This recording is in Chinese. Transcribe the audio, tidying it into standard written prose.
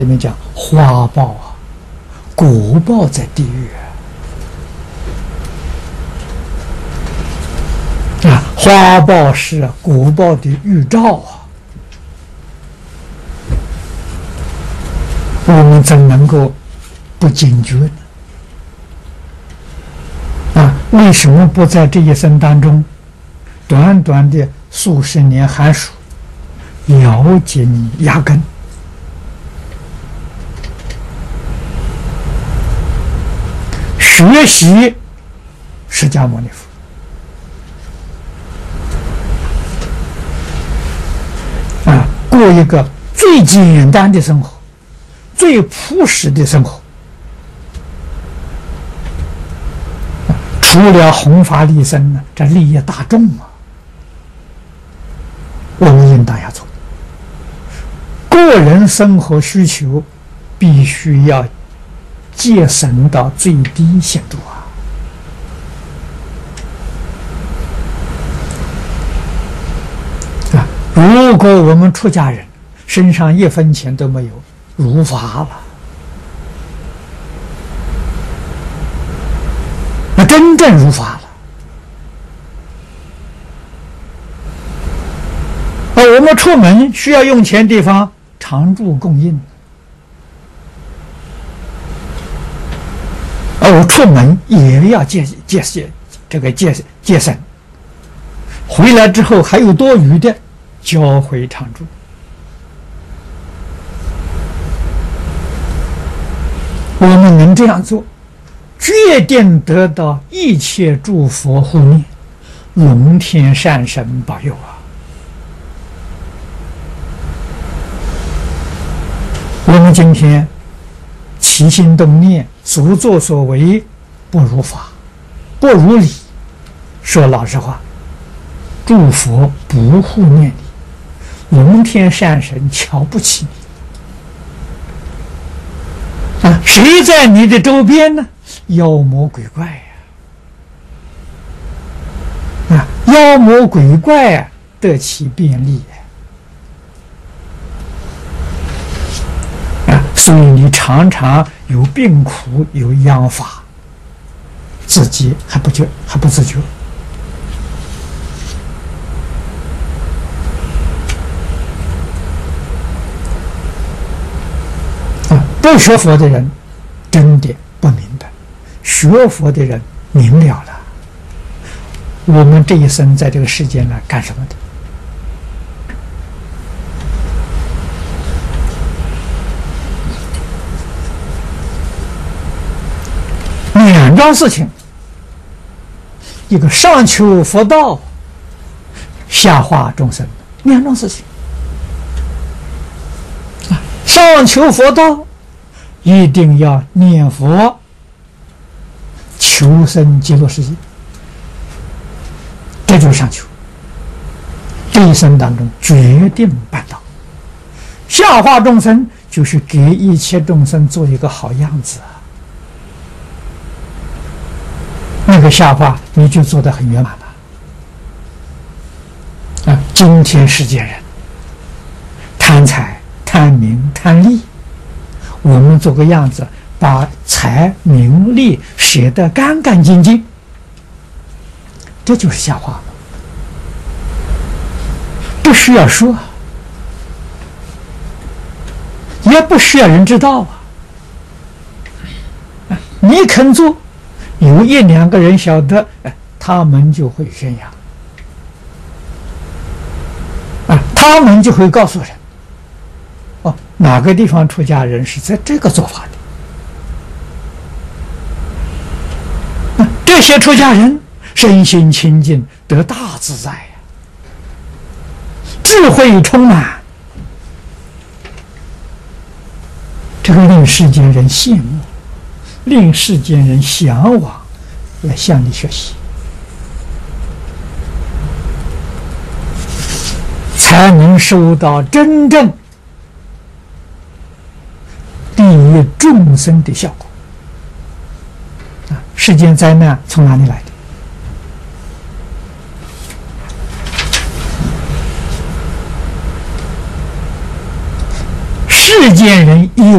里面讲花报啊，果报在地狱啊，花报是果报的预兆啊，我们怎能够不警觉呢？啊，为什么不在这一生当中，短短的数十年寒暑，了解你压根？学习释迦牟尼佛啊，过一个最简单的生活，最朴实的生活，除了弘法利生呢，这利益大众啊，我们应当要做。个人生活需求必须要节省到最低限度啊！如果我们出家人身上一分钱都没有，如法了，那真正如法了。我们出门需要用钱地方，常住供应。我出门也要节省，回来之后还有多余的，交回常住。我们能这样做，决定得到一切诸佛护念，龙天善神保佑啊！我们今天起心动念，所作所为不如法，不如理。说老实话，诸佛不护念你，龙天善神瞧不起你啊！谁在你的周边呢？妖魔鬼怪啊！妖魔鬼怪啊，得其便利所以你常常有病苦，有殃法，自己还不自觉。不学佛的人真的不明白，学佛的人明了了。我们这一生在这个世间来干什么的？两桩事情，一个上求佛道，下化众生，两桩事情。上求佛道，一定要念佛，求生极乐世界，这就是上求。这一生当中决定办到。下化众生，就是给一切众生做一个好样子啊。那个下化你就做得很圆满了今天世间人贪财贪名贪利，我们做个样子，把财名利舍得干干净净，这就是下化，不需要说，也不需要人知道你肯做，有一两个人晓得，他们就会宣扬，他们就会告诉人，哪个地方出家人是在这个做法的，这些出家人身心清净，得大自在智慧充满，这个令世间人羡慕，令世间人向往，来向你学习，才能收到真正利益众生的效果。世间灾难从哪里来的？世间人以